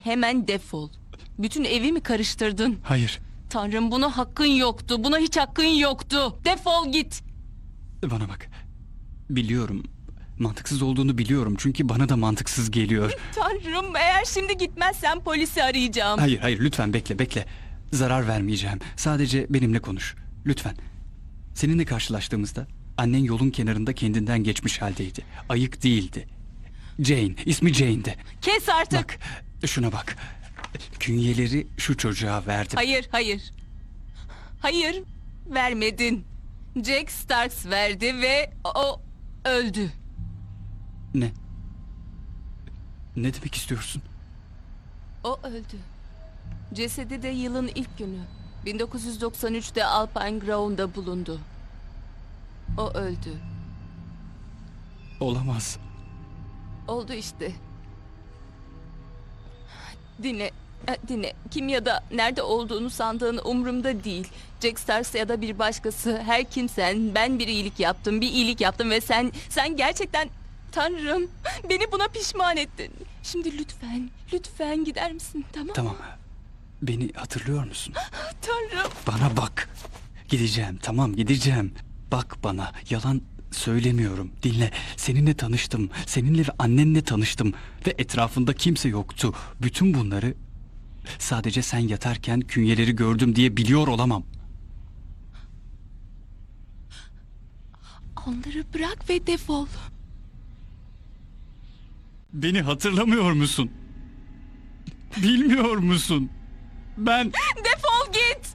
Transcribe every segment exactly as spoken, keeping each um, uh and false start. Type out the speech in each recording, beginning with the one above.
Hemen defol. Bütün evi mi karıştırdın? Hayır. Tanrım, buna hakkın yoktu. Buna hiç hakkın yoktu. Defol git. Bana bak. Biliyorum. Mantıksız olduğunu biliyorum. Çünkü bana da mantıksız geliyor. Tanrım, eğer şimdi gitmezsen polisi arayacağım. Hayır hayır lütfen bekle bekle. Zarar vermeyeceğim. Sadece benimle konuş. Lütfen. Seninle karşılaştığımızda annen yolun kenarında kendinden geçmiş haldeydi. Ayık değildi. Jane. ismi Jane'di. Kes artık. Bak şuna bak. Künyeleri şu çocuğa verdim. Hayır, hayır. Hayır, vermedin. Jack Starks verdi ve o öldü. Ne? Ne demek istiyorsun? O öldü. Cesedi de yılın ilk günü. bin dokuz yüz doksan üçte Alpine Ground'da bulundu. O öldü. Olamaz. Oldu işte. Dinle, e, dinle. Kim ya da nerede olduğunu sandığın umurumda değil. Jack Stars ya da bir başkası, her kimsen, ben bir iyilik yaptım, bir iyilik yaptım ve sen, sen gerçekten... Tanrım, beni buna pişman ettin. Şimdi lütfen, lütfen gider misin, tamam mı? Tamam. Beni hatırlıyor musun? Tanrım. Bana bak. Gideceğim, tamam gideceğim. Bak bana, yalan söylemiyorum. Dinle, seninle tanıştım. Seninle ve annenle tanıştım. Ve etrafında kimse yoktu. Bütün bunları sadece sen yatarken künyeleri gördüm diye biliyor olamam. Onları bırak ve defol. Beni hatırlamıyor musun? Bilmiyor musun? Ben... Defol git.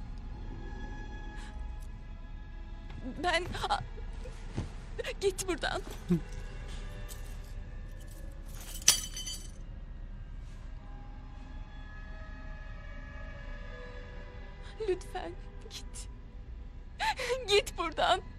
Ben... a- Git buradan. Lütfen git. Git buradan.